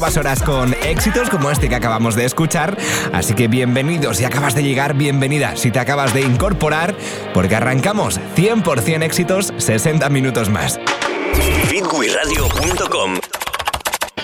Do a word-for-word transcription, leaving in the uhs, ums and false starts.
Horas con éxitos como este que acabamos de escuchar, así que bienvenido si acabas de llegar, bienvenida si te acabas de incorporar, porque arrancamos cien por ciento éxitos, sesenta minutos más. Fitwiradio punto com